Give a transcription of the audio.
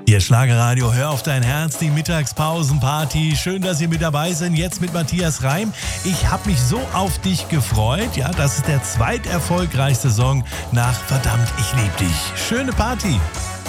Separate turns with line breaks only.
Hier Schlagerradio, hör auf dein Herz, die Mittagspausenparty. Schön, dass ihr mit dabei seid. Jetzt mit Matthias Reim. Ich habe mich so auf dich gefreut. Ja, das ist der zweiterfolgreichste Song nach Verdammt, ich lieb dich. Schöne Party.